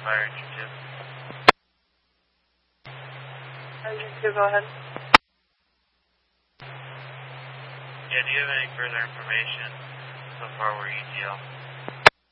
Fire Engine 2. Engine 2, go ahead. Yeah, do you have any further information? So far we're ETL.